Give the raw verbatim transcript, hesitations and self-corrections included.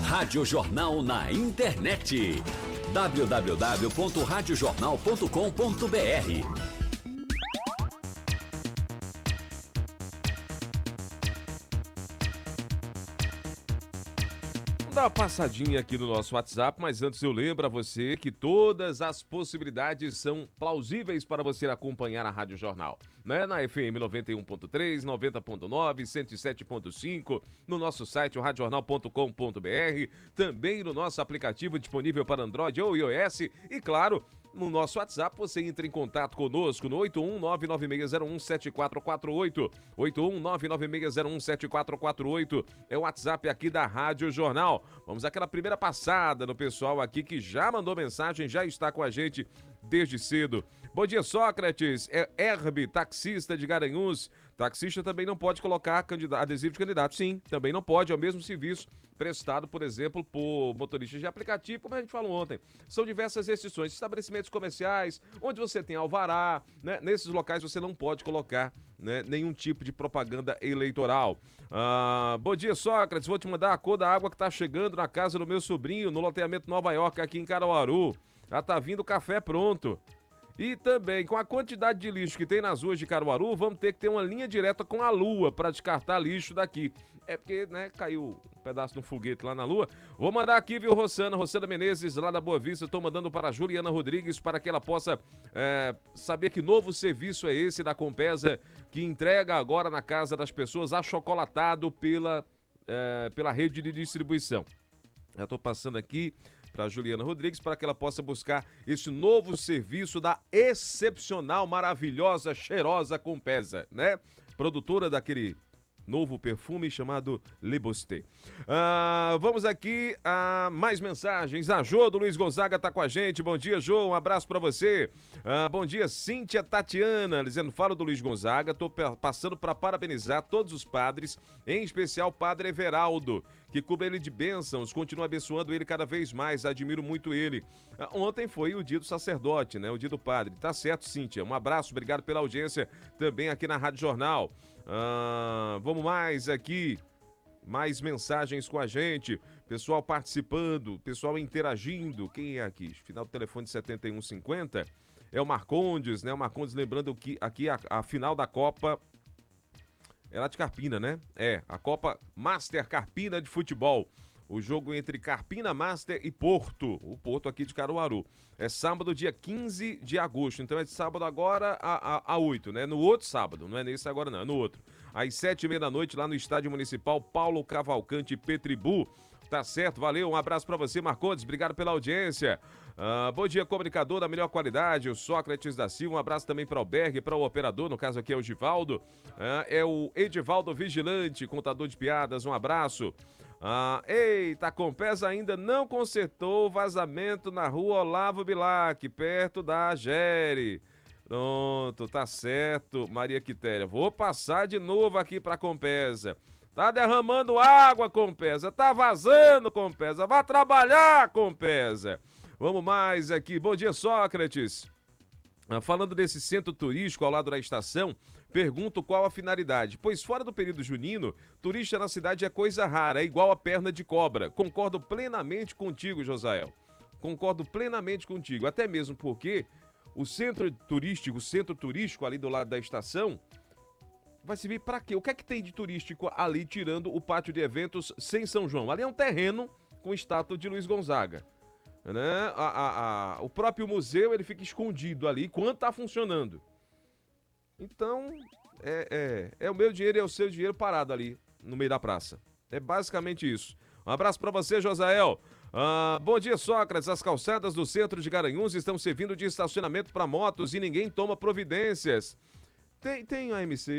Rádio Jornal na internet. w w w ponto rádio jornal ponto com ponto b r. Dar uma passadinha aqui no nosso WhatsApp, mas antes eu lembro a você que todas as possibilidades são plausíveis para você acompanhar a Rádio Jornal, né? Na F M noventa e um ponto três, noventa ponto nove, cento e sete ponto cinco, no nosso site, o rádio jornal ponto com ponto b r, também no nosso aplicativo disponível para Android ou iOS e, claro, no nosso WhatsApp você entra em contato conosco no oito um nove nove seis zero um sete quatro quatro oito, oito um nove nove seis zero um sete quatro quatro oito, é o WhatsApp aqui da Rádio Jornal. Vamos àquela primeira passada no pessoal aqui que já mandou mensagem, já está com a gente desde cedo. Bom dia, Sócrates, é Herbe, taxista de Garanhuns. Taxista também não pode colocar candidato, adesivo de candidato, sim, também não pode, é o mesmo serviço prestado, por exemplo, por motoristas de aplicativo, como a gente falou ontem. São diversas restrições, estabelecimentos comerciais, onde você tem alvará, né? Nesses locais você não pode colocar, né, nenhum tipo de propaganda eleitoral. Ah, bom dia, Sócrates, vou te mandar a cor da água que tá chegando na casa do meu sobrinho, no loteamento Nova York, aqui em Caruaru. Já tá vindo o café pronto. E também, com a quantidade de lixo que tem nas ruas de Caruaru, vamos ter que ter uma linha direta com a Lua para descartar lixo daqui. É porque, né, caiu um pedaço de um foguete lá na Lua. Vou mandar aqui, viu, Rossana, Rossana Menezes, lá da Boa Vista. Estou mandando para a Juliana Rodrigues para que ela possa é, saber que novo serviço é esse da Compesa, que entrega agora na casa das pessoas achocolatado pela, é, pela rede de distribuição. Já estou passando aqui para a Juliana Rodrigues, para que ela possa buscar esse novo serviço da excepcional, maravilhosa, cheirosa Compesa, né? Produtora daquele novo perfume chamado Le Bosté. Ah, vamos aqui a mais mensagens. A Jô do Luiz Gonzaga tá com a gente. Bom dia, Jô. Um abraço para você. Ah, bom dia, Cíntia Tatiana, dizendo, falo do Luiz Gonzaga. Tô passando para parabenizar todos os padres, em especial o Padre Everaldo, que cubra ele de bênçãos, continua abençoando ele cada vez mais, admiro muito ele. Ah, ontem foi o dia do sacerdote, né? O dia do padre. Tá certo, Cíntia. Um abraço, obrigado pela audiência também aqui na Rádio Jornal. Ah, vamos mais aqui, mais mensagens com a gente, pessoal participando, pessoal interagindo. Quem é aqui? Final do telefone setenta e um cinquenta é o Marcondes, né? O Marcondes lembrando que aqui a, a final da Copa é lá de Carpina, né? É, a Copa Master Carpina de futebol. O jogo entre Carpina Master e Porto, o Porto aqui de Caruaru. É sábado, dia quinze de agosto. Então é de sábado agora a, a, a oito, né? No outro sábado, não é nesse agora não, é no outro. Às sete e meia da noite, lá no Estádio Municipal Paulo Cavalcante Petribu. Tá certo, valeu, um abraço pra você, Marcondes, obrigado pela audiência. Ah, bom dia, comunicador da melhor qualidade, o Sócrates da Silva, um abraço também para o Berg, para o operador, no caso aqui é o Givaldo, ah, é o Edivaldo Vigilante, contador de piadas, um abraço. Ah, eita, a Compesa ainda não consertou o vazamento na rua Olavo Bilac, perto da Agere. Pronto, tá certo, Maria Quitéria, vou passar de novo aqui pra Compesa. Tá derramando água, Compesa, tá vazando, Compesa, vá trabalhar, Compesa. Vamos mais aqui, bom dia, Sócrates. Ah, falando desse centro turístico ao lado da estação, pergunto qual a finalidade. Pois fora do período junino, turista na cidade é coisa rara, é igual a perna de cobra. Concordo plenamente contigo, Josael. Concordo plenamente contigo, até mesmo porque o centro turístico, o centro turístico ali do lado da estação, vai servir para quê? O que é que tem de turístico ali, tirando o pátio de eventos sem São João? Ali é um terreno com estátua de Luiz Gonzaga. Né? A, a, a, o próprio museu ele fica escondido ali enquanto está funcionando. Então, é, é, é o meu dinheiro e é o seu dinheiro parado ali no meio da praça. É basicamente isso. Um abraço para você, Josael. Ah, bom dia, Sócrates. As calçadas do centro de Garanhuns estão servindo de estacionamento para motos e ninguém toma providências. Tem, tem a M C